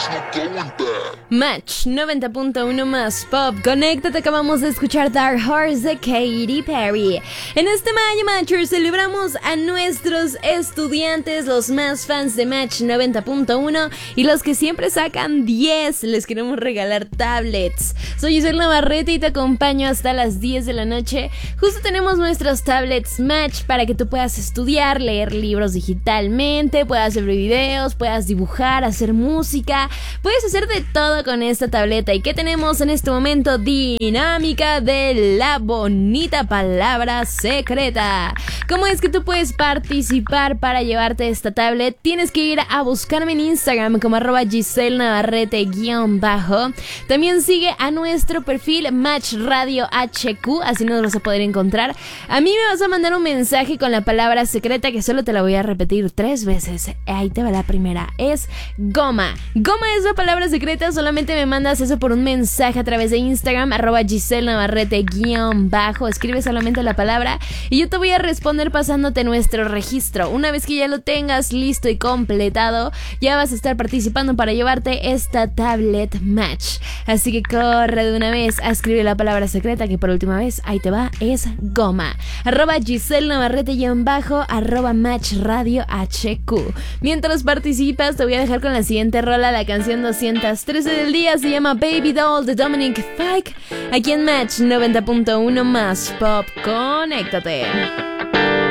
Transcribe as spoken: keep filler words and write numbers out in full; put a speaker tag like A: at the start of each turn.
A: Match noventa punto uno más pop. Conéctate, acabamos de escuchar Dark Horse de Katy Perry. En este Maya Matcher celebramos a nuestros estudiantes, los más fans de Match noventa punto uno y los que siempre sacan diez. Les queremos regalar tablets. Soy Giselle Navarrete y te acompaño hasta las diez de la noche. Justo tenemos nuestros tablets Match para que tú puedas estudiar, leer libros digitalmente, puedas ver videos, puedas dibujar, hacer música, puedes hacer de todo con esta tableta. ¿Y qué tenemos en este momento? Dinámica de la bonita palabra secreta. ¿Cómo es que tú puedes participar para llevarte esta tablet? Tienes que ir a buscarme en Instagram como arroba Giselle Navarrete guión bajo. También sigue a nuestro perfil Match Radio H Q, así nos vas a poder encontrar. A mí me vas a mandar un mensaje con la palabra secreta que solo te la voy a repetir tres veces. Ahí te va la primera, es goma. Goma es la palabra secreta, solamente me mandas eso por un mensaje a través de Instagram, arroba Giselle Navarrete guión bajo. Escribe solamente la palabra y yo te voy a responder pasándote nuestro registro. Una vez que ya lo tengas listo y completado, ya vas a estar participando para llevarte esta tablet Match. Así que corre de una vez a escribir la palabra secreta que por última vez, ahí te va, es goma. Arroba Giselle Navarrete guión bajo, arroba Match Radio H Q. Mientras participas, te voy a dejar con la siguiente rola, la canción doscientos trece del día, se llama Baby Doll de Dominic Fike, aquí en Match noventa punto uno más pop. Conéctate.